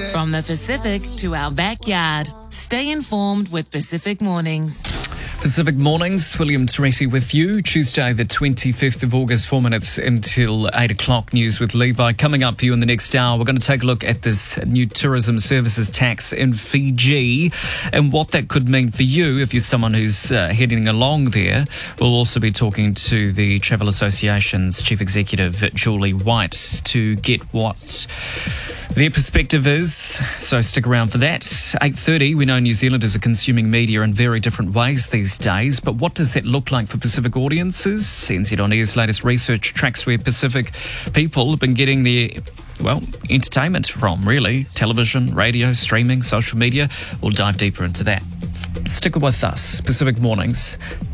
From the Pacific to our backyard. Stay informed with Pacific Mornings. Pacific Mornings, William Teresi with you. Tuesday, the 25th of August, 4 minutes until 8 o'clock. News with Levi. Coming up for you in the next hour, we're going to take a look at this new tourism services tax in Fiji and what that could mean for you if you're someone who's heading along there. We'll also be talking to the Travel Association's Chief Executive, Julie White, to get what their perspective is, so stick around for that. 8:30, we know New Zealanders are consuming media in very different ways these days, but what does that look like for Pacific audiences? NZ On Air's latest research tracks where Pacific people have been getting their, entertainment from, really. Television, radio, streaming, social media. We'll dive deeper into that. Stick with us. Pacific Mornings,